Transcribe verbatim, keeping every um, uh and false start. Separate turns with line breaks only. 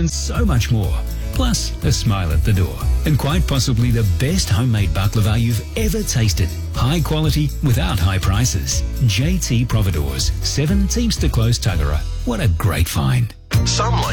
and so much more. Plus, a smile at the door. And quite possibly the best homemade baklava you've ever tasted. High quality without high prices. J T Providores, seven Teamster Close, Tuggerah. What a great find.
Some like